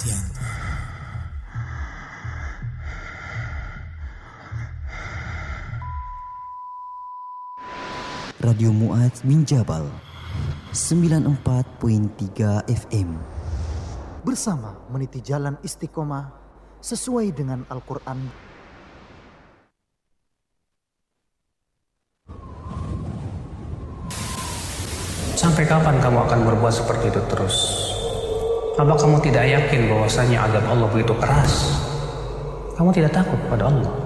kematian. Radio Mu'adz bin Jabal 94.3 FM bersama meniti jalan istiqomah sesuai dengan Al-Quran. Sampai kapan kamu akan berbuat seperti itu terus? Apa kamu tidak yakin bahwasanya azab Allah begitu keras? Kamu tidak takut pada Allah?